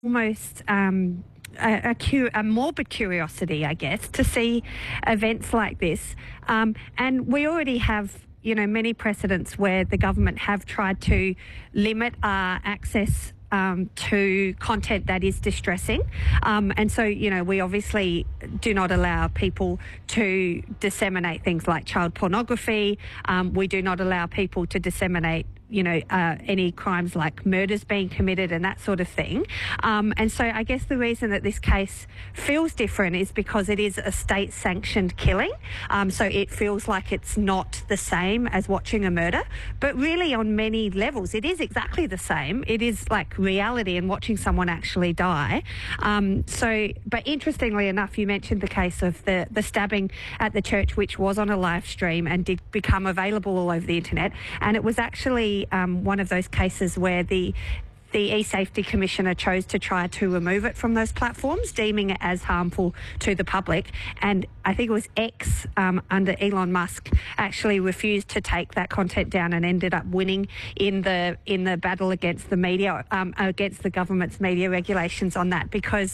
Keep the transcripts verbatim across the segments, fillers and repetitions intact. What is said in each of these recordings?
almost um, a, a, cu- a morbid curiosity, I guess, to see events like this. Um, and we already have, you know, many precedents where the government have tried to limit our access Um, to content that is distressing. Um, and so, you know, we obviously do not allow people to disseminate things like child pornography. Um, we do not allow people to disseminate, you know, uh, any crimes like murders being committed and that sort of thing. Um, and so I guess the reason that this case feels different is because it is a state-sanctioned killing. Um, so it feels like it's not the same as watching a murder. But really on many levels, it is exactly the same. It is like reality and watching someone actually die. Um, so, but interestingly enough, you mentioned the case of the, the stabbing at the church, which was on a live stream and did become available all over the internet. And it was actually um, one of those cases where the the eSafety Commissioner chose to try to remove it from those platforms, deeming it as harmful to the public. And I think it was X um, under Elon Musk actually refused to take that content down and ended up winning in the in the battle against the media, um, against the government's media regulations on that because...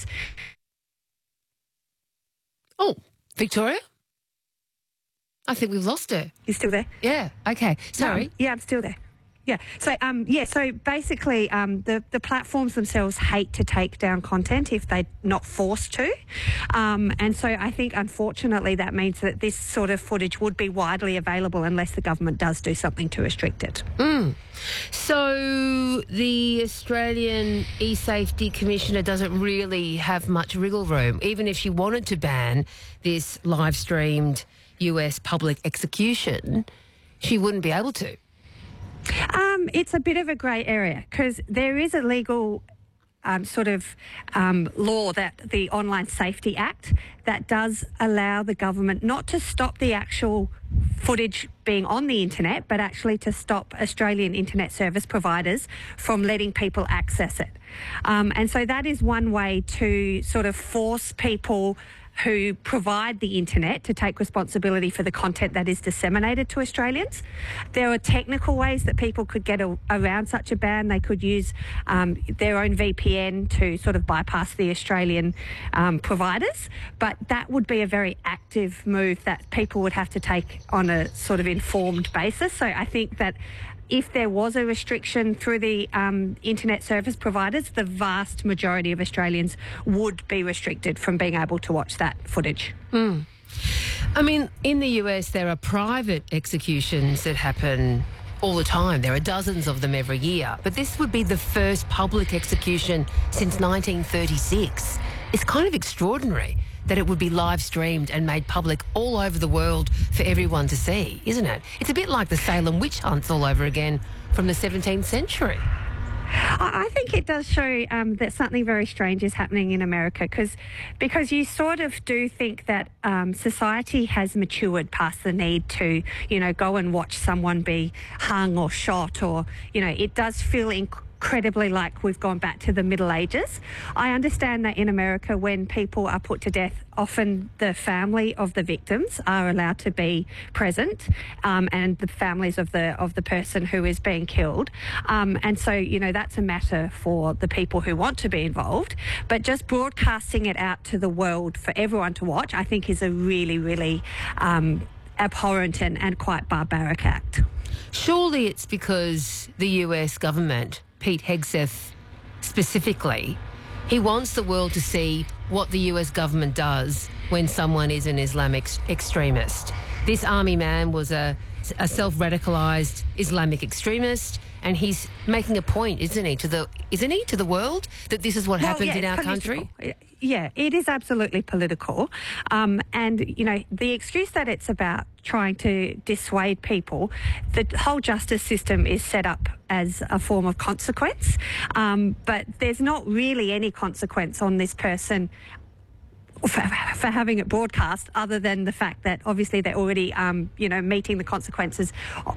Oh, Victoria? I think we've lost her. You still there? Yeah, okay. Sorry. No, yeah, I'm still there. Yeah. So, um, yeah. So basically, um, the the platforms themselves hate to take down content if they're not forced to, um, and so I think unfortunately that means that this sort of footage would be widely available unless the government does do something to restrict it. Mm. So the Australian eSafety Commissioner doesn't really have much wriggle room, even if she wanted to ban this live streamed U S public execution, she wouldn't be able to. Um, it's a bit of a grey area because there is a legal um, sort of um, law, that the Online Safety Act, that does allow the government not to stop the actual footage being on the internet, but actually to stop Australian internet service providers from letting people access it. Um, and so that is one way to sort of force people who provide the internet to take responsibility for the content that is disseminated to Australians. There are technical ways that people could get a, around such a ban. They could use um, their own V P N to sort of bypass the Australian um, providers, but that would be a very active move that people would have to take on a sort of informed basis. So I think that if there was a restriction through the um, internet service providers, the vast majority of Australians would be restricted from being able to watch that footage. Mm. I mean, in the U S, there are private executions that happen all the time. There are dozens of them every year. But this would be the first public execution since nineteen thirty-six. It's kind of extraordinary that it would be live streamed and made public all over the world for everyone to see, isn't it? It's a bit like the Salem witch hunts all over again from the seventeenth century. I think it does show um, that something very strange is happening in America because because you sort of do think that um, society has matured past the need to, you know, go and watch someone be hung or shot, or, you know, it does feel inc- incredibly like we've gone back to the Middle Ages. I understand that in America, when people are put to death, often the family of the victims are allowed to be present, um, and the families of the of the person who is being killed. Um, and so, you know, that's a matter for the people who want to be involved. But just broadcasting it out to the world for everyone to watch, I think, is a really, really um, abhorrent and, and quite barbaric act. Surely it's because the U S government, Pete Hegseth specifically, he wants the world to see what the U S government does when someone is an Islamic extremist. This army man was a, a self-radicalised Islamic extremist, and he's making a point, isn't he, to the isn't he to the world that this is what well, happens yeah, in our political. country? Yeah, it is absolutely political. Um, and, you know, the excuse that it's about trying to dissuade people, the whole justice system is set up as a form of consequence. Um, but there's not really any consequence on this person for, for having it broadcast, other than the fact that obviously they're already, um, you know, meeting the consequences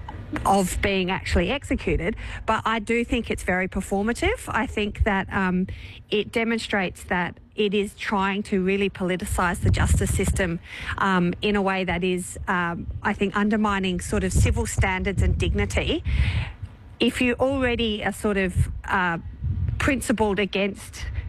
of being actually executed. But I do think it's very performative. I think that um, it demonstrates that it is trying to really politicise the justice system um, in a way that is, um, I think, undermining sort of civil standards and dignity. If you already are sort of uh, principled against